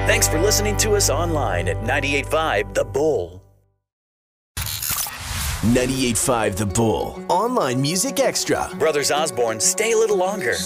Thanks for listening to us online at 98.5 The Bull. 98.5 The Bull. Online Music Extra. Brothers Osborne, stay a little longer.